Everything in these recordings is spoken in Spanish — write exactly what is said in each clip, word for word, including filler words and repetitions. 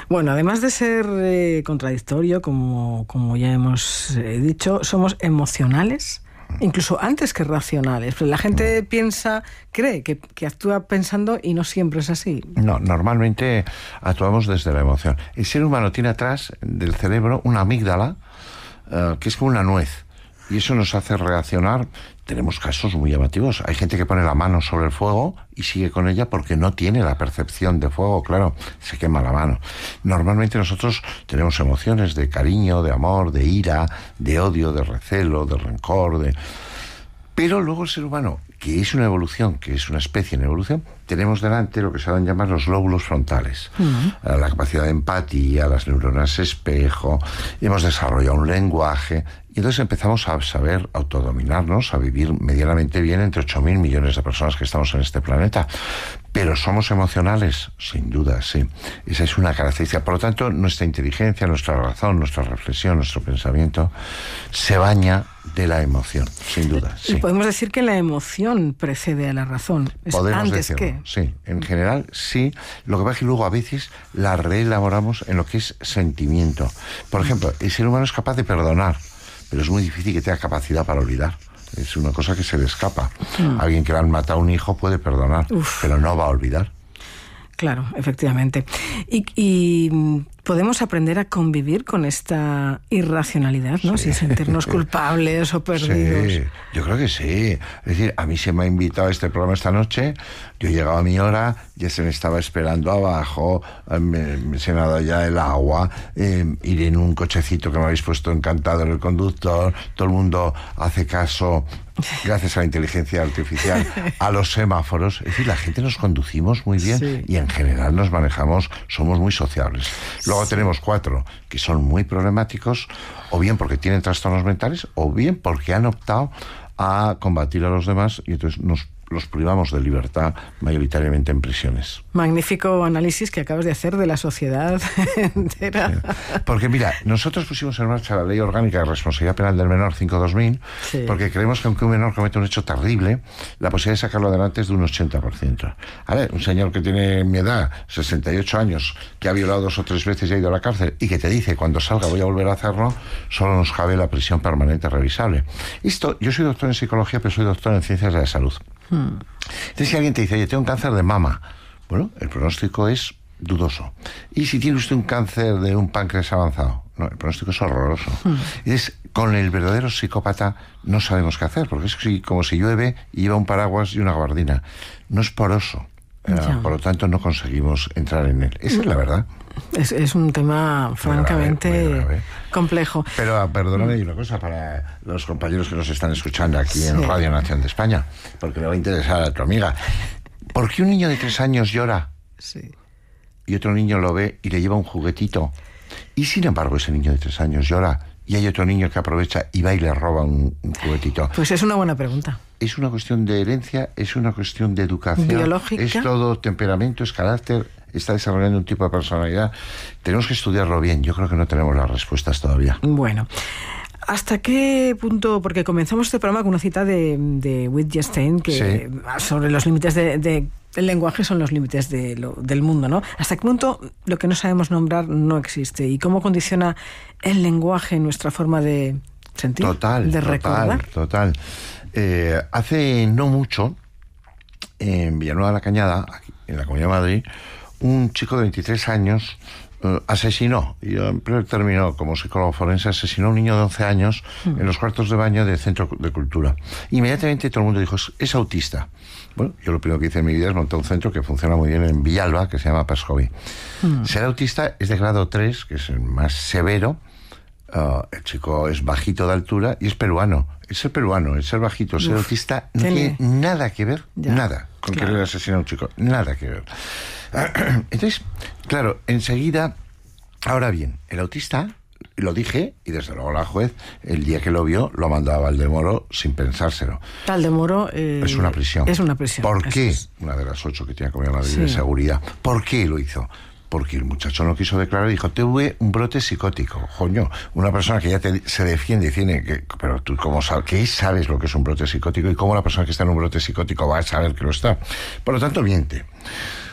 Bueno, además de ser eh, contradictorio, como, como ya hemos eh, dicho, somos emocionales, incluso antes que racionales. Pero la gente piensa, cree que, que actúa pensando y no siempre es así. No, normalmente actuamos desde la emoción. El ser humano tiene atrás del cerebro una amígdala uh, que es como una nuez. Y eso nos hace reaccionar. Tenemos casos muy llamativos. Hay gente que pone la mano sobre el fuego y sigue con ella porque no tiene la percepción de fuego. Claro, se quema la mano. Normalmente nosotros tenemos emociones de cariño, de amor, de ira, de odio, de recelo, de rencor, de... Pero luego el ser humano, que es una evolución, que es una especie en evolución, tenemos delante lo que se van a llamar los lóbulos frontales. Uh-huh. La capacidad de empatía, las neuronas espejo, hemos desarrollado un lenguaje, y entonces empezamos a saber autodominarnos, a vivir medianamente bien entre ocho mil millones de personas que estamos en este planeta. Pero somos emocionales, sin duda, sí. Esa es una característica. Por lo tanto, nuestra inteligencia, nuestra razón, nuestra reflexión, nuestro pensamiento, se baña de la emoción, sin duda, sí. Y podemos decir que la emoción precede a la razón. Es podemos antes decirlo, que... sí. En general, sí. Lo que pasa es que luego a veces la reelaboramos en lo que es sentimiento. Por ejemplo, el ser humano es capaz de perdonar, pero es muy difícil que tenga capacidad para olvidar. Es una cosa que se le escapa. Mm. Alguien que le han matado a un hijo puede perdonar, Uf. pero no va a olvidar. Claro, efectivamente. Y, y podemos aprender a convivir con esta irracionalidad, ¿no? Sí. Sin sentirnos culpables o perdidos. Sí, yo creo que sí. Es decir, a mí se me ha invitado a este programa esta noche, yo he llegado a mi hora, ya se me estaba esperando abajo, me, me se me ha dado ya el agua, eh, iré en un cochecito que me habéis puesto encantado en el conductor, todo el mundo hace caso, gracias a la inteligencia artificial, a los semáforos. Es decir, la gente nos conducimos muy bien, sí. y en general nos manejamos, somos muy sociables. Luego sí. tenemos cuatro que son muy problemáticos, o bien porque tienen trastornos mentales, o bien porque han optado a combatir a los demás y entonces nos los privamos de libertad mayoritariamente en prisiones. Magnífico análisis que acabas de hacer de la sociedad entera. Sí. Porque mira, nosotros pusimos en marcha la Ley Orgánica de Responsabilidad Penal del Menor cinco dos mil, sí. porque creemos que aunque un menor comete un hecho terrible, la posibilidad de sacarlo adelante es de un ochenta por ciento. A ver, un señor que tiene mi edad, sesenta y ocho años, que ha violado dos o tres veces y ha ido a la cárcel, y que te dice, cuando salga voy a volver a hacerlo, solo nos cabe la prisión permanente revisable. Esto, yo soy doctor en psicología, pero soy doctor en ciencias de la salud. Hmm. Entonces, si alguien te dice, oye, tengo un cáncer de mama, bueno, el pronóstico es dudoso. Y si tiene usted un cáncer de un páncreas avanzado, no, el pronóstico es horroroso. Hmm. Entonces, con el verdadero psicópata no sabemos qué hacer, porque es como si llueve y lleva un paraguas y una gabardina. No es poroso. Uh, por lo tanto, no conseguimos entrar en él. Esa es la verdad. Es, es un tema muy francamente grave, muy grave. complejo. Pero perdóname, hay una cosa para los compañeros que nos están escuchando aquí sí. en Radio Nación de España, porque le va a interesar a tu amiga. ¿Por qué un niño de tres años llora? Sí. Y otro niño lo ve y le lleva un juguetito. Y sin embargo, ese niño de tres años llora y hay otro niño que aprovecha y va y le roba un, un juguetito. Pues es una buena pregunta. Es una cuestión de herencia, es una cuestión de educación. Biológica. Es todo temperamento, es carácter, está desarrollando un tipo de personalidad. Tenemos que estudiarlo bien. Yo creo que no tenemos las respuestas todavía. Bueno, ¿hasta qué punto? Porque comenzamos este programa con una cita de, de Wittgenstein que sí. sobre los límites de, de el lenguaje son los límites de lo, del mundo, ¿no? ¿Hasta qué punto lo que no sabemos nombrar no existe? ¿Y cómo condiciona el lenguaje nuestra forma de sentir? Total, de total, recordar. total. Eh, hace no mucho, en Villanueva de la Cañada, aquí, en la Comunidad de Madrid, un chico de veintitrés años eh, asesinó, y yo en primer término como psicólogo forense, asesinó a un niño de once años mm. en los cuartos de baño del Centro de Cultura. Inmediatamente todo el mundo dijo, es, es autista. Bueno, yo lo primero que hice en mi vida es montar un centro que funciona muy bien en Villalba, que se llama Perscovi. Mm. Ser autista es de grado tres, que es el más severo. Uh, el chico es bajito de altura y es peruano. Es ser peruano, es ser bajito, ser Uf, autista no tiene nada que ver, ya, nada, con claro. querer asesinar a un chico, nada que ver. Entonces, claro, enseguida, ahora bien, el autista, lo dije, y desde luego la juez, el día que lo vio, lo mandó a Valdemoro sin pensárselo. Valdemoro eh, es una prisión. Es una prisión. ¿Por qué? Es... Una de las ocho que tiene Comunidad de Madrid sí. de seguridad. ¿Por qué lo hizo? Porque el muchacho no quiso declarar y dijo, tuve un brote psicótico. Coño, una persona que ya te, se defiende y tiene que... Pero tú, ¿cómo sabes, ¿qué sabes lo que es un brote psicótico? ¿Y cómo la persona que está en un brote psicótico va a saber que lo está? Por lo tanto, miente.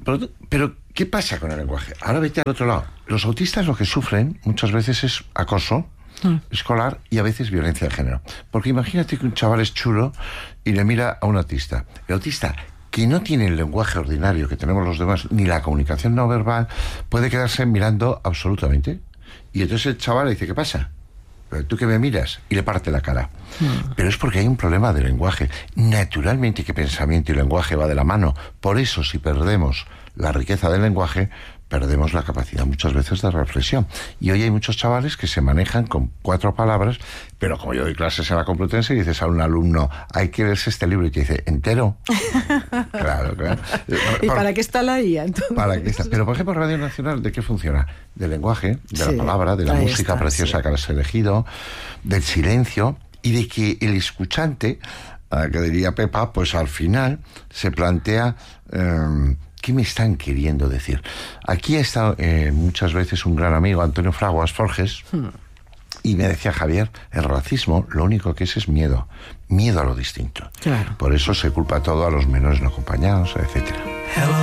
Pero, pero, ¿qué pasa con el lenguaje? Ahora vete al otro lado. Los autistas lo que sufren muchas veces es acoso mm. escolar y a veces violencia de género. Porque imagínate que un chaval es chulo y le mira a un autista. El autista, que no tiene el lenguaje ordinario que tenemos los demás, ni la comunicación no verbal, puede quedarse mirando absolutamente. Y entonces el chaval le dice, ¿qué pasa? ¿Tú que me miras? Y le parte la cara. Mm. Pero es porque hay un problema de lenguaje. Naturalmente que pensamiento y lenguaje va de la mano. Por eso, si perdemos la riqueza del lenguaje, perdemos la capacidad muchas veces de reflexión. Y hoy hay muchos chavales que se manejan con cuatro palabras, pero como yo doy clases en la Complutense y dices a un alumno, hay que leerse este libro, y te dice, ¿entero? Claro, claro. ¿Y para, para qué está la I A, entonces? Para qué está. Pero, por ejemplo, Radio Nacional, ¿de qué funciona? Del lenguaje, de sí, la palabra, de la música está, preciosa sí. que has elegido, del silencio, y de que el escuchante, uh, que diría Pepa, pues al final se plantea... Um, ¿qué me están queriendo decir? Aquí ha estado eh, muchas veces un gran amigo, Antonio Fraguas Forges, hmm. y me decía, Javier, el racismo lo único que es es miedo, miedo a lo distinto. Claro. Por eso se culpa todo a los menores no acompañados, etcétera.